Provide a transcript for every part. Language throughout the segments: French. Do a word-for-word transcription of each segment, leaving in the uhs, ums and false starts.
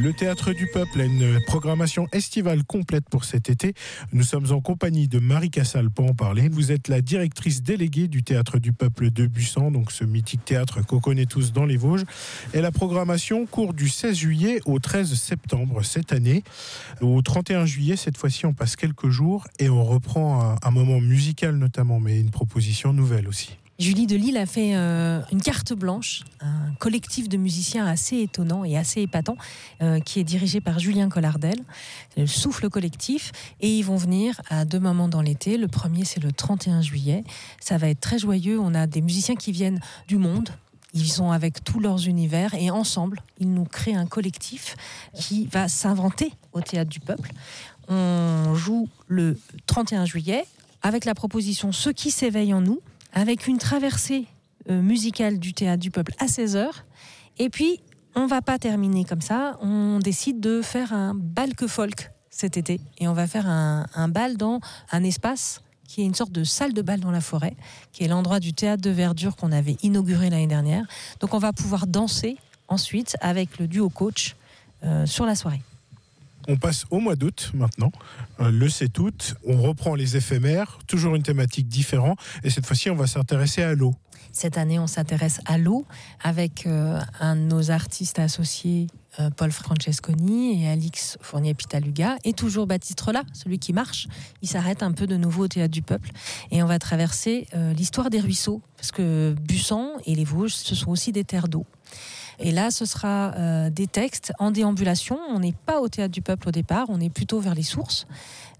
Le Théâtre du Peuple a une programmation estivale complète pour cet été. Nous sommes en compagnie de Marie Cassal pour en parler. Vous êtes la directrice déléguée du Théâtre du Peuple de Busan, donc ce mythique théâtre qu'on connaît tous dans les Vosges. Et la programmation court du seize juillet au treize septembre cette année. Au trente et un juillet, cette fois-ci, on passe quelques jours et on reprend un, un moment musical notamment, mais une proposition nouvelle aussi. Julie Delisle a fait euh, une carte blanche, un collectif de musiciens assez étonnant et assez épatant, euh, qui est dirigé par Julien Collardel. C'est le Souffle Collectif. Et ils vont venir à deux moments dans l'été. Le premier, c'est le trente et un juillet. Ça va être très joyeux. On a des musiciens qui viennent du monde. Ils sont avec tous leurs univers et ensemble, ils nous créent un collectif qui va s'inventer au Théâtre du Peuple. On joue le trente et un juillet avec la proposition « Ceux qui s'éveillent en nous », avec une traversée euh, musicale du Théâtre du Peuple à seize heures. Et puis, on ne va pas terminer comme ça. On décide de faire un bal que folk cet été. Et on va faire un, un bal dans un espace qui est une sorte de salle de bal dans la forêt, qui est l'endroit du Théâtre de Verdure qu'on avait inauguré l'année dernière. Donc, on va pouvoir danser ensuite avec le duo coach euh, sur la soirée. On passe au mois d'août maintenant, euh, le sept août, on reprend les éphémères, toujours une thématique différente, et cette fois-ci on va s'intéresser à l'eau. Cette année on s'intéresse à l'eau avec euh, un de nos artistes associés, euh, Paul Francesconi et Alix Fournier-Pitaluga, et toujours Baptiste Rolla, celui qui marche. Il s'arrête un peu de nouveau au Théâtre du Peuple, et on va traverser euh, l'histoire des ruisseaux, parce que Busan et les Vosges, ce sont aussi des terres d'eau. Et là, ce sera euh, des textes en déambulation. On n'est pas au Théâtre du Peuple au départ, on est plutôt vers les sources.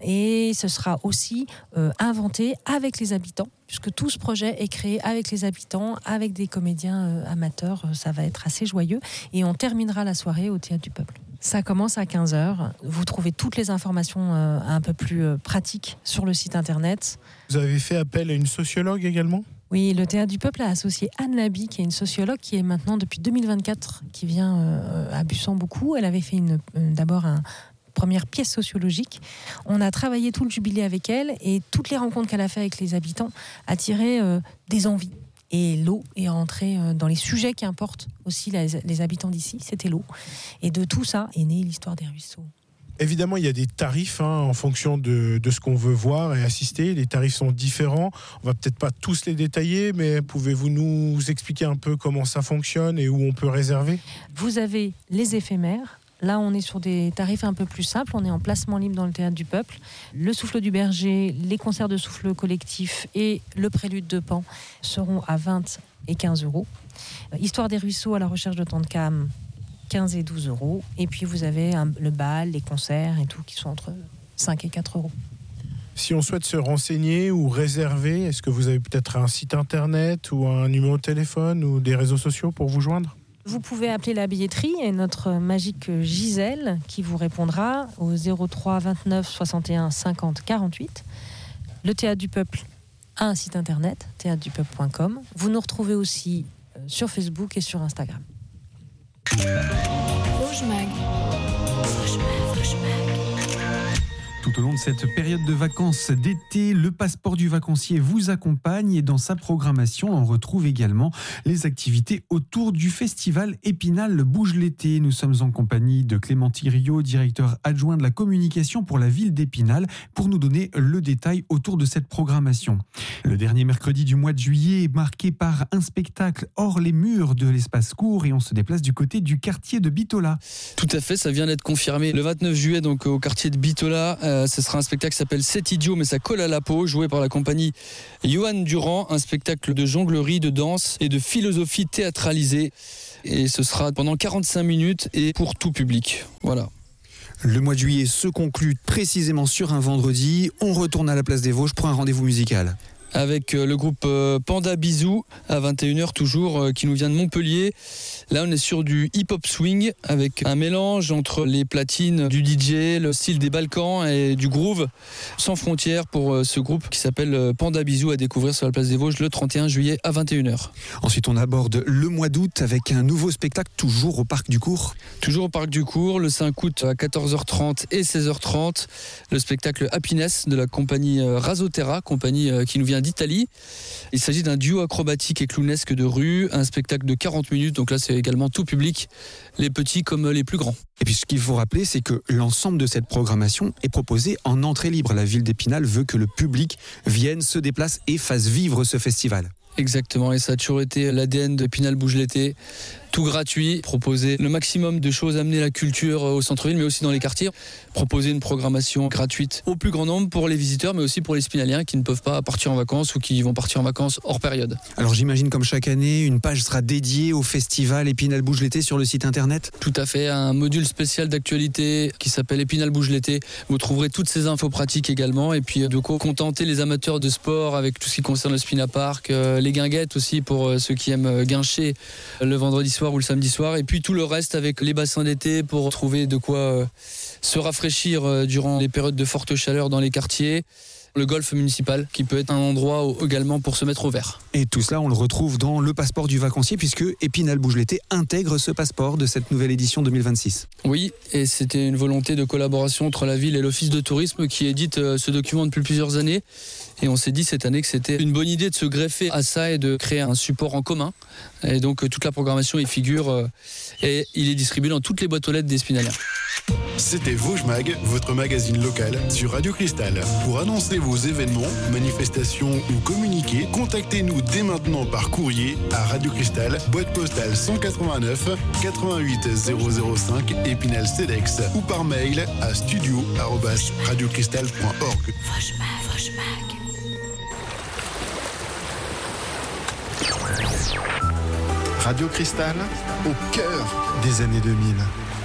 Et ce sera aussi euh, inventé avec les habitants, puisque tout ce projet est créé avec les habitants, avec des comédiens euh, amateurs. Ça va être assez joyeux. Et on terminera la soirée au Théâtre du Peuple. Ça commence à quinze heures. Vous trouvez toutes les informations euh, un peu plus euh, pratiques sur le site internet. Vous avez fait appel à une sociologue également ? Oui, le Théâtre du Peuple a associé Anne Laby, qui est une sociologue qui est maintenant depuis deux mille vingt-quatre, qui vient euh, à Busan beaucoup. Elle avait fait une, euh, d'abord une première pièce sociologique. On a travaillé tout le jubilé avec elle et toutes les rencontres qu'elle a fait avec les habitants a tiré euh, des envies. Et l'eau est rentrée euh, dans les sujets qui importent aussi les, les habitants d'ici, c'était l'eau. Et de tout ça est née l'histoire des ruisseaux. Évidemment, il y a des tarifs hein, en fonction de, de ce qu'on veut voir et assister. Les tarifs sont différents. On va peut-être pas tous les détailler, mais pouvez-vous nous expliquer un peu comment ça fonctionne et où on peut réserver ? Vous avez les éphémères. Là, on est sur des tarifs un peu plus simples. On est en placement libre dans le Théâtre du Peuple. Le Souffle du Berger, les concerts de souffle collectif et le Prélude de Pan seront à vingt et quinze euros. Histoire des ruisseaux à la recherche de Tantcam, quinze et douze euros. Et puis vous avez un, le bal, les concerts et tout qui sont entre cinq et quatre euros. Si on souhaite se renseigner ou réserver, est-ce que vous avez peut-être un site internet ou un numéro de téléphone ou des réseaux sociaux pour vous joindre ? Vous pouvez appeler la billetterie et notre magique Gisèle qui vous répondra au zéro trois vingt-neuf soixante et un cinquante quarante-huit. Le Théâtre du Peuple a un site internet, théâtre du peuple point com. Vous nous retrouvez aussi sur Facebook et sur Instagram. Vosges Mag. Vosges Mag, Vosges Mag. Tout au long de cette période de vacances d'été, le passeport du vacancier vous accompagne et dans sa programmation, on retrouve également les activités autour du festival Épinal Bouge l'été. Nous sommes en compagnie de Clémentine Riot, directeur adjoint de la communication pour la ville d'Épinal, pour nous donner le détail autour de cette programmation. Le dernier mercredi du mois de juillet est marqué par un spectacle hors les murs de l'espace court et on se déplace du côté du quartier de Bitola. Tout à fait, ça vient d'être confirmé le vingt-neuf juillet donc au quartier de Bitola. Euh, ce sera un spectacle qui s'appelle C'est idiot mais ça colle à la peau, joué par la compagnie Johan Durand, un spectacle de jonglerie, de danse et de philosophie théâtralisée. Et ce sera pendant quarante-cinq minutes et pour tout public. Voilà. Le mois de juillet se conclut précisément sur un vendredi. On retourne à la place des Vosges pour un rendez-vous musical. Avec le groupe Panda Bisou à vingt et une heures toujours, qui nous vient de Montpellier. Là on est sur du hip-hop swing avec un mélange entre les platines du D J, le style des Balkans et du groove sans frontières pour ce groupe qui s'appelle Panda Bisou, à découvrir sur la place des Vosges le trente et un juillet à vingt et une heures. Ensuite on aborde le mois d'août avec un nouveau spectacle toujours au Parc du Cours. Toujours au Parc du Cours, le cinq août à quatorze heures trente et seize heures trente, le spectacle Happiness de la compagnie Razoterra, compagnie qui nous vient vient d'Italie. Il s'agit d'un duo acrobatique et clownesque de rue, un spectacle de quarante minutes, donc là c'est également tout public, les petits comme les plus grands. Et puis ce qu'il faut rappeler, c'est que l'ensemble de cette programmation est proposée en entrée libre. La ville d'Épinal veut que le public vienne, se déplace et fasse vivre ce festival. Exactement, et ça a toujours été l'A D N d'Épinal Bouge l'été. Tout gratuit, proposer le maximum de choses, amener la culture au centre-ville, mais aussi dans les quartiers. Proposer une programmation gratuite au plus grand nombre pour les visiteurs, mais aussi pour les Spinaliens qui ne peuvent pas partir en vacances ou qui vont partir en vacances hors période. Alors j'imagine comme chaque année, une page sera dédiée au festival Épinal Bouge l'été sur le site internet. Tout à fait, un module spécial d'actualité qui s'appelle Épinal Bouge l'été. Vous trouverez toutes ces infos pratiques également, et puis de quoi contenter les amateurs de sport avec tout ce qui concerne le Spina Park, les guinguettes aussi pour ceux qui aiment guincher le vendredi soir ou le samedi soir, et puis tout le reste avec les bassins d'été pour trouver de quoi euh, se rafraîchir euh, durant les périodes de forte chaleur dans les quartiers. Le golf municipal qui peut être un endroit où, également pour se mettre au vert. Et tout cela, on le retrouve dans le passeport du vacancier puisque Épinal Bouge l'été intègre ce passeport de cette nouvelle édition deux mille vingt-six. Oui, et c'était une volonté de collaboration entre la ville et l'office de tourisme qui édite euh, ce document depuis plusieurs années. Et on s'est dit cette année que c'était une bonne idée de se greffer à ça et de créer un support en commun. Et donc euh, toute la programmation y figure euh, et il est distribué dans toutes les boîtes aux lettres des Spinaliens. C'était Vosges Mag, votre magazine local sur Radio Cristal. Pour annoncer vos événements, manifestations ou communiquer, contactez-nous dès maintenant par courrier à Radio Cristal, boîte postale cent quatre-vingt-neuf quatre-vingt-huit zéro zéro cinq Épinal Cedex ou par mail à studio arobase radiocristal point org. Vosges Mag, Vosges Mag. Radio Cristal, au cœur des années deux mille.